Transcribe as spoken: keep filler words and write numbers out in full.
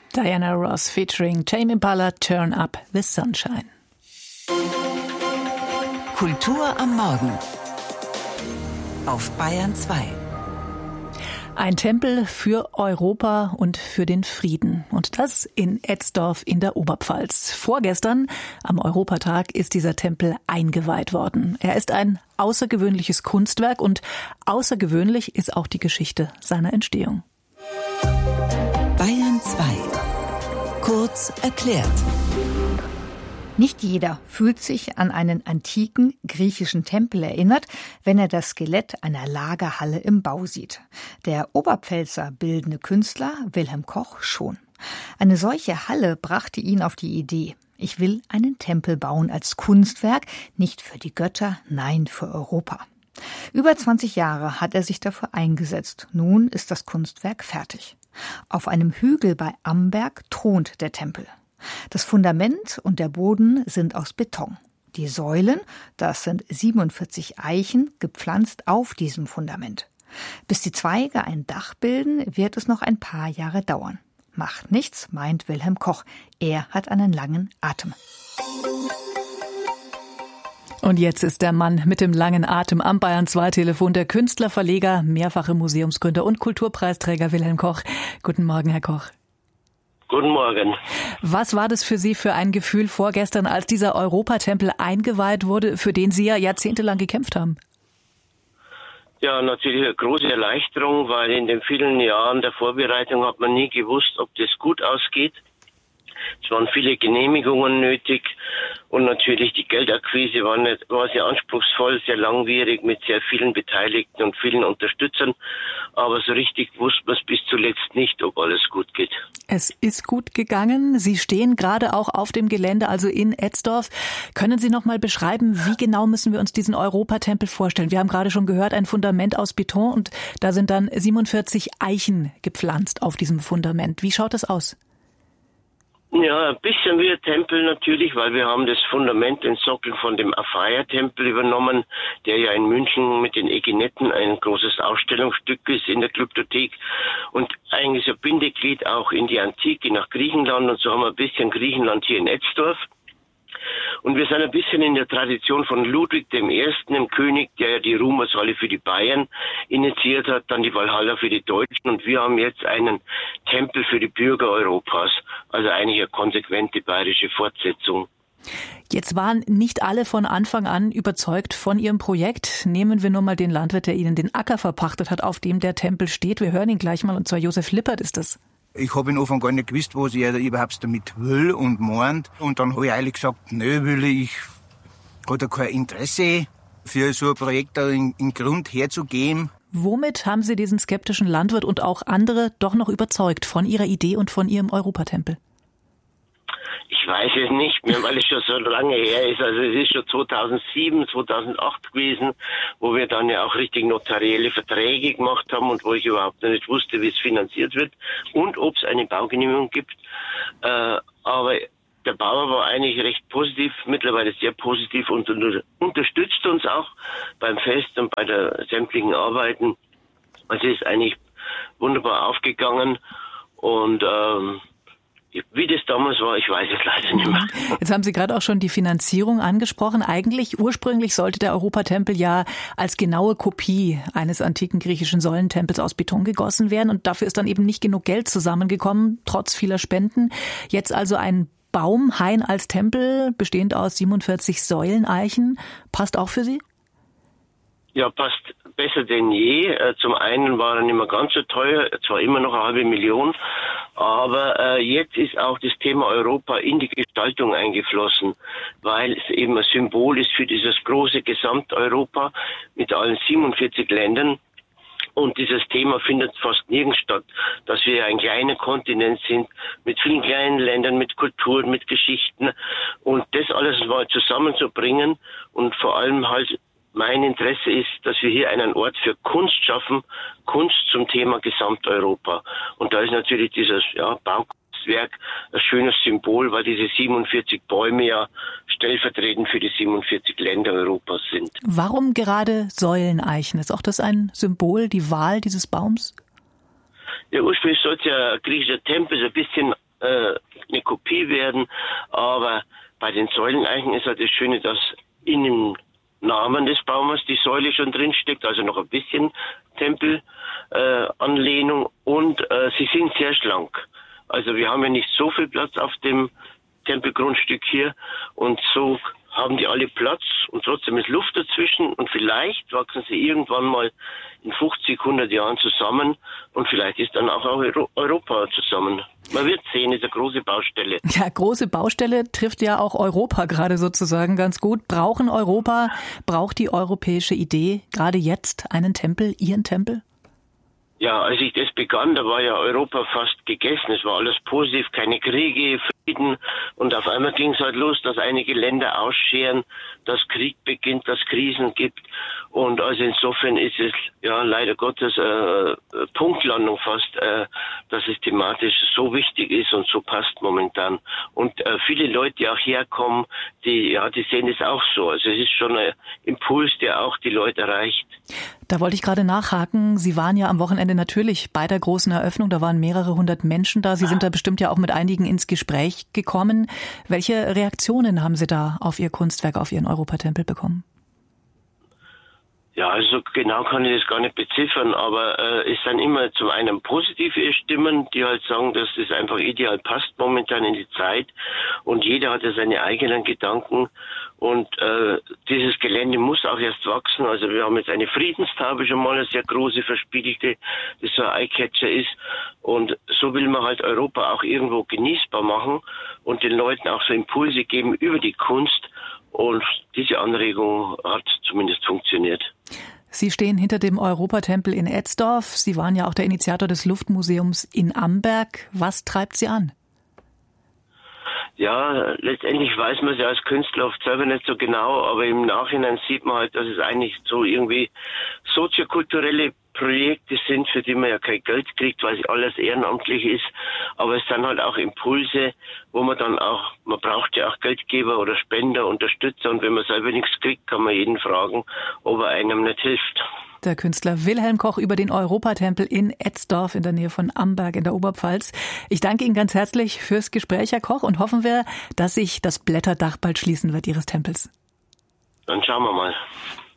Diana Ross featuring Tame Impala, Turn Up the Sunshine. Kultur am Morgen auf Bayern zwei. Ein Tempel für Europa und für den Frieden. Und das in Etzdorf in der Oberpfalz. Vorgestern, am Europatag, ist dieser Tempel eingeweiht worden. Er ist ein außergewöhnliches Kunstwerk und außergewöhnlich ist auch die Geschichte seiner Entstehung. Bayern zwei. Kurz erklärt. Nicht jeder fühlt sich an einen antiken griechischen Tempel erinnert, wenn er das Skelett einer Lagerhalle im Bau sieht. Der Oberpfälzer bildende Künstler Wilhelm Koch schon. Eine solche Halle brachte ihn auf die Idee: Ich will einen Tempel bauen als Kunstwerk, nicht für die Götter, nein, für Europa. Über zwanzig Jahre hat er sich dafür eingesetzt. Nun ist das Kunstwerk fertig. Auf einem Hügel bei Amberg thront der Tempel. Das Fundament und der Boden sind aus Beton. Die Säulen, das sind siebenundvierzig Eichen, gepflanzt auf diesem Fundament. Bis die Zweige ein Dach bilden, wird es noch ein paar Jahre dauern. Macht nichts, meint Wilhelm Koch. Er hat einen langen Atem. Und jetzt ist der Mann mit dem langen Atem am Bayern zwei Telefon, der Künstler, Verleger, mehrfache Museumsgründer und Kulturpreisträger Wilhelm Koch. Guten Morgen, Herr Koch. Guten Morgen. Was war das für Sie für ein Gefühl vorgestern, als dieser Europatempel eingeweiht wurde, für den Sie ja jahrzehntelang gekämpft haben? Ja, natürlich eine große Erleichterung, weil in den vielen Jahren der Vorbereitung hat man nie gewusst, ob das gut ausgeht. Es waren viele Genehmigungen nötig und natürlich die Geldakquise war, nicht, war sehr anspruchsvoll, sehr langwierig mit sehr vielen Beteiligten und vielen Unterstützern. Aber so richtig wusste man es bis zuletzt nicht, ob alles gut geht. Es ist gut gegangen. Sie stehen gerade auch auf dem Gelände, also in Etzdorf. Können Sie noch mal beschreiben, wie genau müssen wir uns diesen Europatempel vorstellen? Wir haben gerade schon gehört, ein Fundament aus Beton und da sind dann siebenundvierzig Eichen gepflanzt auf diesem Fundament. Wie schaut das aus? Ja, ein bisschen wie ein Tempel natürlich, weil wir haben das Fundament, den Sockel von dem Achaia-Tempel übernommen, der ja in München mit den Äginetten ein großes Ausstellungsstück ist in der Glyptothek und eigentlich so ein Bindeglied auch in die Antike nach Griechenland, und so haben wir ein bisschen Griechenland hier in Etzdorf. Und wir sind ein bisschen in der Tradition von Ludwig dem Ersten, dem König, der ja die Ruhmeshalle für die Bayern initiiert hat, dann die Walhalla für die Deutschen, und wir haben jetzt einen Tempel für die Bürger Europas. Also eigentlich eine konsequente bayerische Fortsetzung. Jetzt waren nicht alle von Anfang an überzeugt von Ihrem Projekt. Nehmen wir nur mal den Landwirt, der Ihnen den Acker verpachtet hat, auf dem der Tempel steht. Wir hören ihn gleich mal, und zwar Josef Lippert ist das. Ich habe in Anfang gar nicht gewusst, was er überhaupt damit will und meint. Und dann habe ich eigentlich gesagt, nö, will ich, hat er kein Interesse, für so ein Projekt da in, in Grund herzugehen. Womit haben Sie diesen skeptischen Landwirt und auch andere doch noch überzeugt von Ihrer Idee und von Ihrem Europatempel? Ich weiß es nicht mehr, weil es schon so lange her ist. Also es ist schon zweitausendsieben, zweitausendacht gewesen, wo wir dann ja auch richtig notarielle Verträge gemacht haben und wo ich überhaupt noch nicht wusste, wie es finanziert wird und ob es eine Baugenehmigung gibt. Äh, aber der Bauer war eigentlich recht positiv, mittlerweile sehr positiv und unter, unterstützt uns auch beim Fest und bei der sämtlichen Arbeiten. Also es ist eigentlich wunderbar aufgegangen und ähm, wie das damals war, ich weiß es leider nicht mehr. Jetzt haben Sie gerade auch schon die Finanzierung angesprochen. Eigentlich, ursprünglich sollte der Europatempel ja als genaue Kopie eines antiken griechischen Säulentempels aus Beton gegossen werden. Und dafür ist dann eben nicht genug Geld zusammengekommen, trotz vieler Spenden. Jetzt also ein Baumhain als Tempel, bestehend aus siebenundvierzig Säuleneichen. Passt auch für Sie? Ja, passt besser denn je. Zum einen war er nicht mehr ganz so teuer, zwar immer noch eine halbe Million, aber äh, jetzt ist auch das Thema Europa in die Gestaltung eingeflossen, weil es eben ein Symbol ist für dieses große Gesamteuropa mit allen siebenundvierzig Ländern. Und dieses Thema findet fast nirgends statt, dass wir ein kleiner Kontinent sind, mit vielen kleinen Ländern, mit Kulturen, mit Geschichten. Und das alles mal zusammenzubringen und vor allem halt mein Interesse ist, dass wir hier einen Ort für Kunst schaffen, Kunst zum Thema Gesamteuropa. Und da ist natürlich dieses ja, Baukunstwerk ein schönes Symbol, weil diese siebenundvierzig Bäume ja stellvertretend für die siebenundvierzig Länder Europas sind. Warum gerade Säuleneichen? Ist auch das ein Symbol, die Wahl dieses Baums? Ja, ursprünglich sollte ja ein griechischer Tempel so ein bisschen äh, eine Kopie werden. Aber bei den Säuleneichen ist halt das Schöne, dass in dem Namen des Baumes die Säule schon drin steckt, also noch ein bisschen Tempelanlehnung äh, und äh, sie sind sehr schlank. Also wir haben ja nicht so viel Platz auf dem Tempelgrundstück hier und so haben die alle Platz und trotzdem ist Luft dazwischen und vielleicht wachsen sie irgendwann mal in fünfzig, hundert Jahren zusammen und vielleicht ist dann auch Europa zusammen. Man wird sehen, ist eine große Baustelle. Ja, große Baustelle trifft ja auch Europa gerade sozusagen ganz gut. Brauchen Europa, braucht die europäische Idee gerade jetzt einen Tempel, ihren Tempel? Ja, als ich das begann, da war ja Europa fast gegessen. Es war alles positiv, keine Kriege, Frieden. Und auf einmal ging es halt los, dass einige Länder ausscheren, dass Krieg beginnt, dass Krisen gibt. Und also insofern ist es ja leider Gottes äh, Punktlandung fast, äh, dass es thematisch so wichtig ist und so passt momentan. Und äh, viele Leute, die auch herkommen, die ja, die sehen es auch so. Also es ist schon ein Impuls, der auch die Leute erreicht. Da wollte ich gerade nachhaken. Sie waren ja am Wochenende natürlich bei der großen Eröffnung. Da waren mehrere hundert Menschen da. Sie sind da bestimmt ja auch mit einigen ins Gespräch gekommen. Welche Reaktionen haben Sie da auf Ihr Kunstwerk, auf Ihren Europatempel bekommen? Ja, also genau kann ich das gar nicht beziffern, aber äh, es sind immer zum einen positive Stimmen, die halt sagen, dass das einfach ideal passt momentan in die Zeit und jeder hat ja seine eigenen Gedanken und äh, dieses Gelände muss auch erst wachsen. Also wir haben jetzt eine Friedenstafel schon mal, eine sehr große verspiegelte, das so ein Eyecatcher ist und so will man halt Europa auch irgendwo genießbar machen und den Leuten auch so Impulse geben über die Kunst. Und diese Anregung hat zumindest funktioniert. Sie stehen hinter dem Europatempel in Etzdorf. Sie waren ja auch der Initiator des Luftmuseums in Amberg. Was treibt Sie an? Ja, letztendlich weiß man es ja als Künstler oft selber nicht so genau, aber im Nachhinein sieht man halt, dass es eigentlich so irgendwie soziokulturelle Projekte sind, für die man ja kein Geld kriegt, weil es alles ehrenamtlich ist. Aber es sind halt auch Impulse, wo man dann auch, man braucht ja auch Geldgeber oder Spender, Unterstützer und wenn man selber nichts kriegt, kann man jeden fragen, ob er einem nicht hilft. Der Künstler Wilhelm Koch über den Europatempel in Etzdorf in der Nähe von Amberg in der Oberpfalz. Ich danke Ihnen ganz herzlich fürs Gespräch, Herr Koch, und hoffen wir, dass sich das Blätterdach bald schließen wird Ihres Tempels. Dann schauen wir mal.